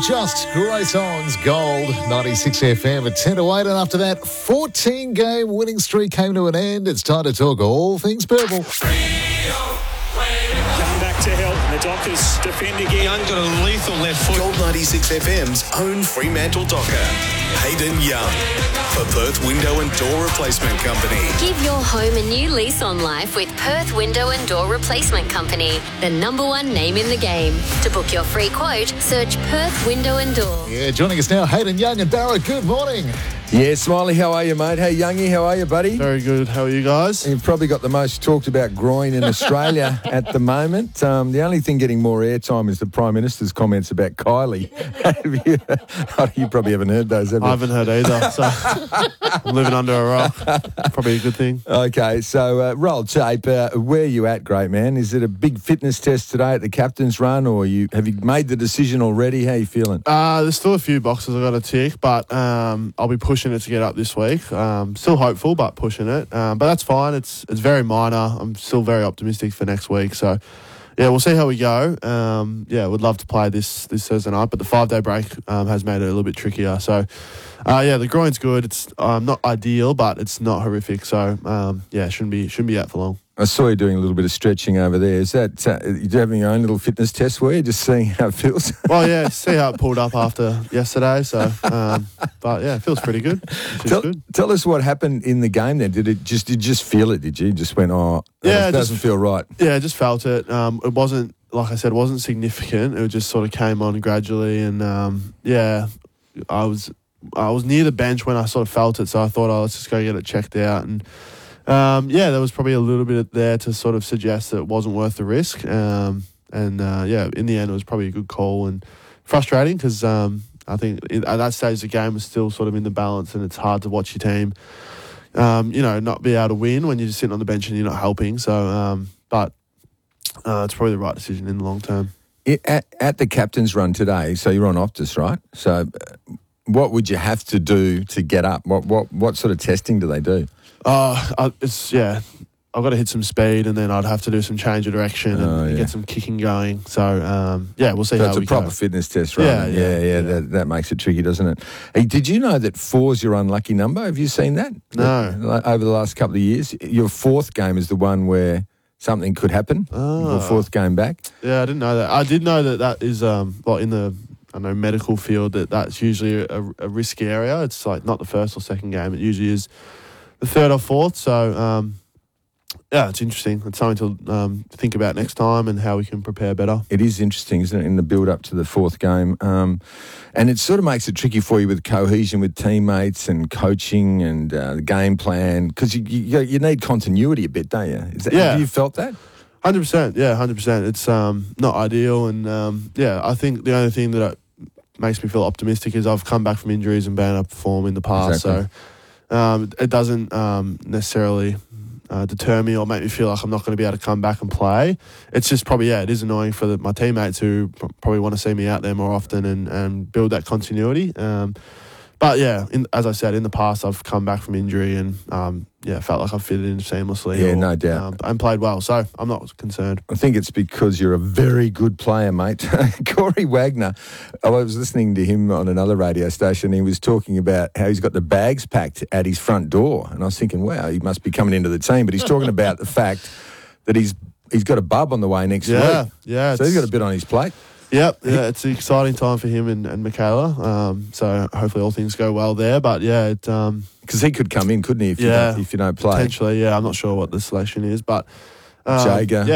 Just Grace Owens Gold, 96 FM at 10 to 8. And after that 14-game winning streak came to an end, it's time to talk all things purple. Young back to help. The Dockers defend again. Young got a lethal left foot. Gold 96 FM's own Fremantle Docker, Hayden Young, for Perth Window and Door Replacement Company. Give your home a new lease on life with Perth Window and Door Replacement Company, the #1 name in the game. To book your free quote, search Perth Window and Door. Yeah, joining us now, Hayden Young and Barra. Good morning. Yeah, Smiley, how are you, mate? Hey, Youngie, how are you, buddy? Very good. How are you guys? You've probably got the most talked about groin in Australia at the moment. The only thing getting more airtime is the Prime Minister's comments about Kylie. You probably haven't heard those, have you? I haven't heard either, so I'm living under a rock. Probably a good thing. Okay, so roll tape. Where are you at, great man? Is it a big fitness test today at the captain's run, or have you made the decision already? How are you feeling? There's still a few boxes I've got to tick, but I'll be pushing it to get up this week. Still hopeful, but pushing it. But that's fine. It's very minor. I'm still very optimistic for next week. So, yeah, we'll see how we go. Would love to play this Thursday night, but the 5-day break has made it a little bit trickier. So, the groin's good. It's not ideal, but it's not horrific. So, shouldn't be out for long. I saw you doing a little bit of stretching over there. Is that you having your own little fitness test where you're just seeing how it feels? Well, yeah, see how it pulled up after yesterday. So, but yeah, it feels pretty good. Tell us what happened in the game then. Did you just feel it? Did you just went, it doesn't feel right? Yeah, I just felt it. It wasn't, like I said, it wasn't significant. It just sort of came on gradually, and I was near the bench when I sort of felt it. So I thought, let's just go get it checked out. And there was probably a little bit there to sort of suggest that it wasn't worth the risk. In the end, it was probably a good call and frustrating because I think at that stage the game was still sort of in the balance, and it's hard to watch your team, not be able to win when you're just sitting on the bench and you're not helping. So, it's probably the right decision in the long term. At the captain's run today, so you're on Optus, right? So, what would you have to do to get up? What sort of testing do they do? I've got to hit some speed, and then I'd have to do some change of direction and get some kicking going. So, we'll see how we go. So it's a proper fitness test, right? Yeah. That makes it tricky, doesn't it? Hey, did you know that 4 is your unlucky number? Have you seen that? No. Over the last couple of years, your 4th game is the one where something could happen. Your 4th game back. Yeah, I didn't know that. I did know that is in the medical field that's usually a risky area. It's like not the first or second game. It usually is the 3rd or 4th. So, it's interesting. It's something to think about next time and how we can prepare better. It is interesting, isn't it, in the build-up to the 4th game. And it sort of makes it tricky for you with cohesion with teammates and coaching and the game plan, because you need continuity a bit, don't you? Have you felt that? 100%. Yeah, 100%. It's not ideal. And, I think the only thing that makes me feel optimistic is I've come back from injuries and been able to perform in the past. Exactly. So it doesn't necessarily deter me or make me feel like I'm not going to be able to come back and play. It's just probably, it is annoying for my teammates who probably want to see me out there more often and build that continuity. But as I said, in the past, I've come back from injury and felt like I've fitted in seamlessly. Yeah, no doubt. And played well, so I'm not concerned. I think it's because you're a very good player, mate. Corey Wagner, I was listening to him on another radio station. He was talking about how he's got the bags packed at his front door. And I was thinking, wow, he must be coming into the team. But he's talking about the fact that he's got a bub on the way next week. Yeah. So he's got a bit on his plate. Yep, it's an exciting time for him and Michaela. So hopefully all things go well there. But because he could come in, couldn't he? If you don't play, potentially. Yeah, I'm not sure what the selection is, but Jager.